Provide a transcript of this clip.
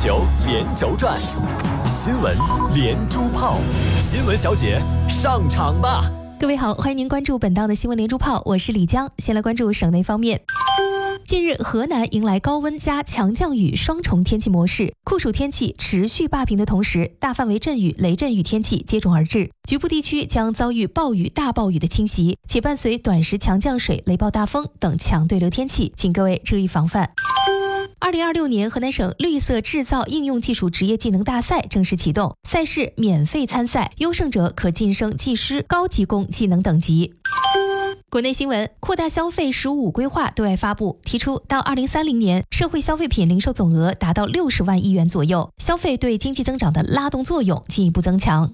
球连轴转，新闻连珠炮，新闻小姐上场吧！ 各位好，欢迎您关注本档的新闻连珠炮，我是李江。先来关注省内方面。近日，河南迎来高温加强降雨双重天气模式，酷暑天气持续霸屏的同时，大范围阵雨、雷阵雨天气接踵而至，局部地区将遭遇暴雨、大暴雨的侵袭，且伴随短时强降水、雷暴大风等强对流天气，请各位注意防范。2026年河南省绿色制造应用技术职业技能大赛正式启动，赛事免费参赛，优胜者可晋升技师、高级工技能等级。国内新闻，扩大消费“十五五”规划对外发布，提出到2030年，社会消费品零售总额达到60万亿元左右，消费对经济增长的拉动作用进一步增强。